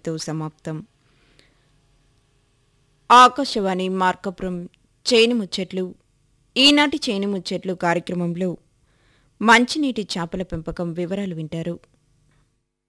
ఇంతటితో సమాప్తం. ఆకాశవాణి మార్కాపురం చేను ముచ్చట్లు. ఈనాటి చేను ముచ్చట్లు కార్యక్రమంలో మంచినీటి చేపల పెంపకం వివరాలు వింటారు.